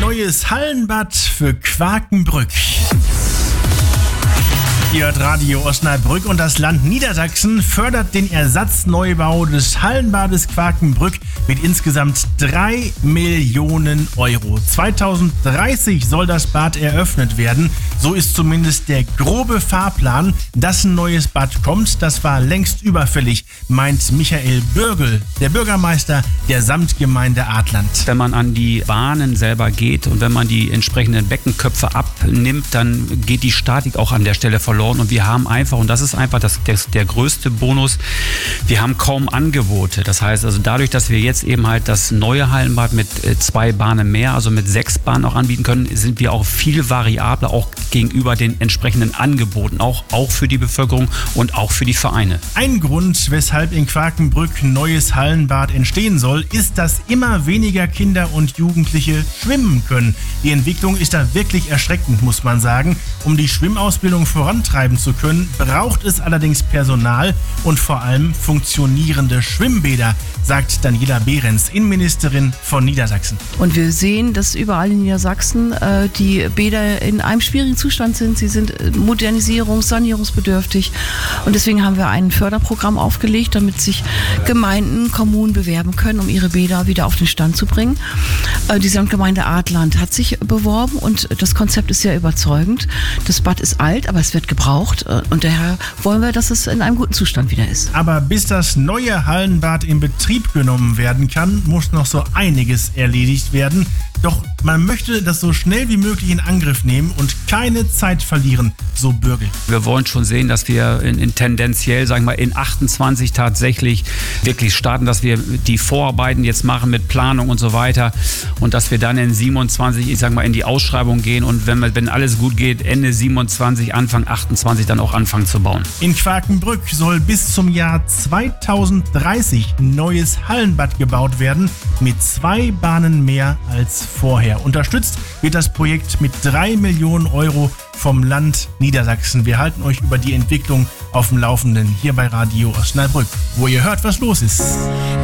neues Hallenbad für Quakenbrück. Ihr hört Radio Osnabrück und das Land Niedersachsen fördert den Ersatzneubau des Hallenbades Quakenbrück mit insgesamt 3 Millionen Euro. 2030 soll das Bad eröffnet werden. So ist zumindest der grobe Fahrplan. Dass ein neues Bad kommt, das war längst überfällig, meint Michael Bürgel, der Bürgermeister der Samtgemeinde Adland. Wenn man an die Bahnen selber geht und wenn man die entsprechenden Beckenköpfe abnimmt, dann geht die Statik auch an der Stelle verloren. Und wir haben einfach, und das ist einfach der größte Bonus, wir haben kaum Angebote. Das heißt also dadurch, dass wir jetzt eben halt das neue Hallenbad mit 2 Bahnen mehr, also mit 6 Bahnen auch anbieten können, sind wir auch viel variabler, auch gegenüber den entsprechenden Angeboten, auch für die Bevölkerung und auch für die Vereine. Ein Grund, weshalb in Quakenbrück ein neues Hallenbad entstehen soll, ist, dass immer weniger Kinder und Jugendliche schwimmen können. Die Entwicklung ist da wirklich erschreckend, muss man sagen. Um die Schwimmausbildung vorantreiben zu können, braucht es allerdings Personal und vor allem funktionierende Schwimmbäder, sagt Daniela Behrens, Innenministerin von Niedersachsen. Und wir sehen, dass überall in Niedersachsen die Bäder in einem schwierigen Zustand sind. Sie sind sanierungsbedürftig. Und deswegen haben wir ein Förderprogramm aufgelegt, damit sich Gemeinden, Kommunen bewerben können, um ihre Bäder wieder auf den Stand zu bringen. Die Samtgemeinde Adland hat sich beworben und das Konzept ist sehr überzeugend. Das Bad ist alt, aber es wird gebraucht und daher wollen wir, dass es in einem guten Zustand wieder ist. Aber bis das neue Hallenbad in Betrieb genommen werden kann, muss noch so einiges erledigt werden. Doch man möchte das so schnell wie möglich in Angriff nehmen und keine Zeit verlieren, so Bürgel. Wir wollen schon sehen, dass wir tendenziell, sagen wir mal, in 28 tatsächlich wirklich starten, dass wir die Vorarbeiten jetzt machen mit Planung und so weiter und dass wir dann in 27, ich sag mal, in die Ausschreibung gehen und wenn alles gut geht, Ende 27, Anfang 28 dann auch anfangen zu bauen. In Quakenbrück soll bis zum Jahr 2030 ein neues Hallenbad gebaut werden mit 2 Bahnen mehr als vorher. Unterstützt wird das Projekt mit 3 Millionen Euro vom Land Niedersachsen. Wir halten euch über die Entwicklung auf dem Laufenden hier bei Radio Osnabrück, wo ihr hört, was los ist.